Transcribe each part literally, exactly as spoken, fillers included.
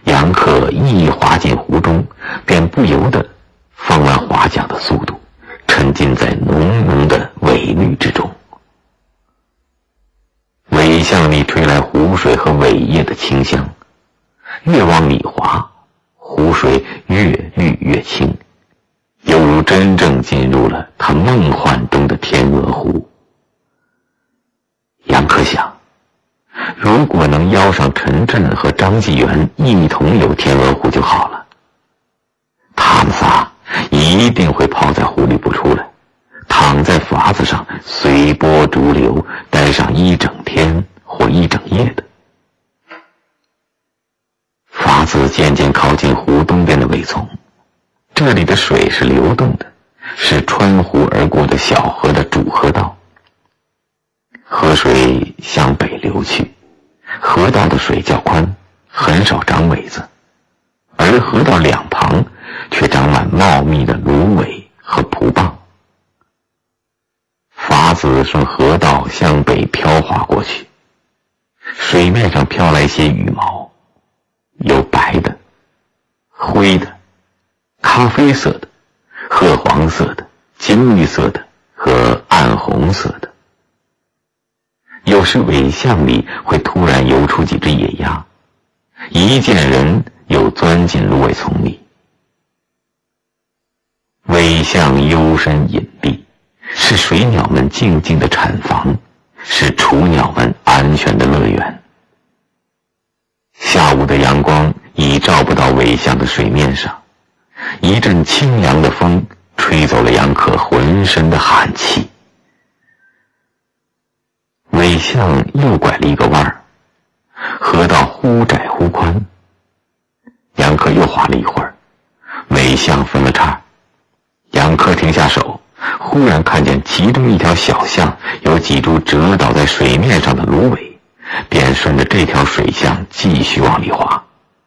杨克一滑进湖中，便不由得放慢划桨的速度，沉浸在浓浓的尾绿之中。尾向里吹来湖水和尾叶的清香，越往里滑，湖水越绿越清，犹如真正进入了他梦幻中的天鹅湖。杨克想，如果能邀上陈震和张纪元一同游天鹅湖就好了，他们仨一定会泡在湖里不出来，躺在筏子上随波逐流，待上一整天或一整夜的。筏子渐渐靠近湖东边的苇丛，这里的水是流动的，是穿湖而过的小河的主河道。河水向北流去，河道的水较宽，很少长苇子，而河道两旁却长满茂密的芦苇和蒲棒。筏子顺河道向北飘滑过去，水面上飘来些羽毛，有白的、灰的、咖啡色的、褐黄色的、金绿色的和暗红色的。有时尾巷里会突然游出几只野鸭，一见人又钻进芦苇丛里。尾巷幽深隐蔽，是水鸟们静静的产房，是雏鸟们安全的乐园。下午的阳光已照不到尾巷的水面上，一阵清凉的风吹走了杨克浑身的寒气。尾巷又拐了一个弯儿，河道忽窄忽宽。杨克又滑了一会儿，尾巷分了叉。杨克停下手，忽然看见其中一条小巷有几株折倒在水面上的芦苇，便顺着这条水巷继续往里滑。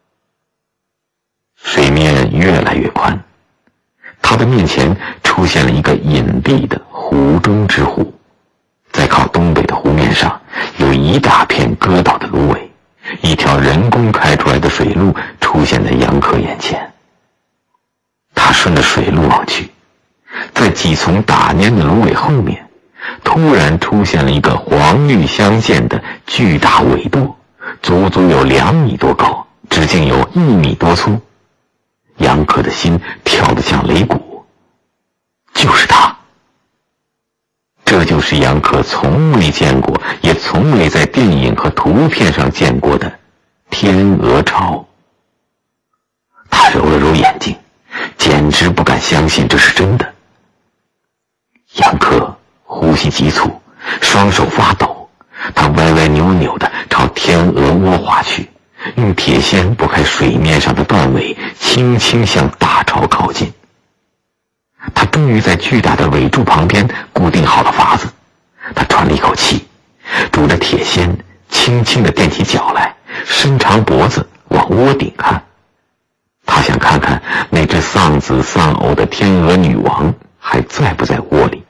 水面越来越宽，他的面前出现了一个隐蔽的湖中之湖。在靠东北的湖面上有一大片割倒的芦苇，一条人工开出来的水路出现在杨克眼前。他顺着水路往去，在几丛打蔫的芦苇后面，突然出现了一个黄绿相间的巨大苇垛，足足有两米多高，直径有一米多粗。杨克的心跳得像擂鼓，就是他。这就是杨克从未见过，也从未在电影和图片上见过的天鹅巢。他揉了揉眼睛，简直不敢相信这是真的。杨克呼吸急促，双手发抖，他歪歪扭扭地朝天鹅窝滑去，用铁锨拨开水面上的断尾，轻轻向大巢靠近。他终于在巨大的尾柱旁边固定好了筏子，他喘了一口气，拄着铁锨轻轻地垫起脚来，伸长脖子往窝顶看。他想看看那只丧子丧偶的天鹅女王还在不在窝里。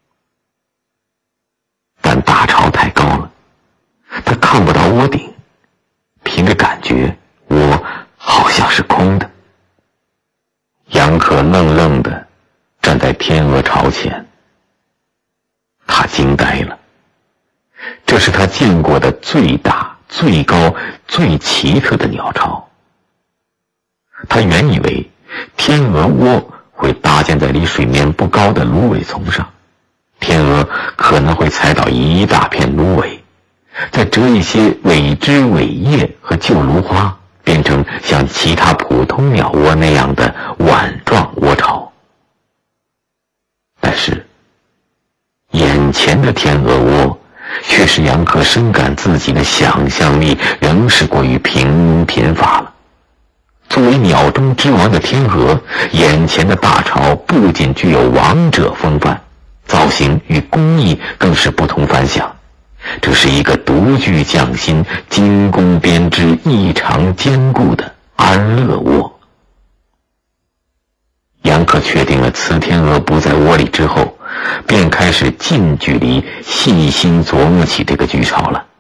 但大巢太高了，他看不到窝顶，凭着感觉窝好像是空的。杨克愣愣地站在天鹅巢前，他惊呆了。这是他见过的最大、最高、最奇特的鸟巢。他原以为天鹅窝会搭建在离水面不高的芦苇丛上，天鹅可能会踩倒一大片芦苇，再折一些尾枝、尾叶和旧芦花，变成像其他普通鸟窝那样的碗状窝巢。但是眼前的天鹅窝却使杨克深感自己的想象力仍是过于平庸贫乏了。作为鸟中之王的天鹅，眼前的大巢不仅具有王者风范，造型与工艺更是不同凡响。这是一个独具匠心、精工编织、异常坚固的安乐窝。杨克确定了雌天鹅不在窝里之后，便开始近距离细心琢磨起这个巨巢了。